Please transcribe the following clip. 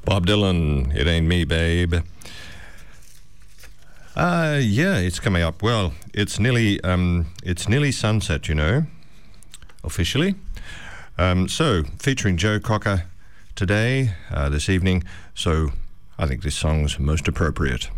Bob Dylan, It Ain't Me, Babe. Yeah, it's coming up. Well, it's nearly sunset, you know, officially. So, featuring Joe Cocker today, this evening. So, I think this song's most appropriate.